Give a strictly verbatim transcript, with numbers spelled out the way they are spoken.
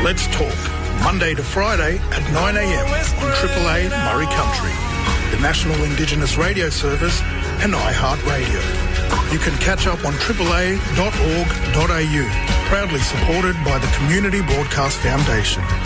Let's Talk, Monday to Friday at nine a.m. on Triple A Murray Country, the National Indigenous Radio Service and iHeartRadio. You can catch up on triple a dot org dot a u, proudly supported by the Community Broadcast Foundation.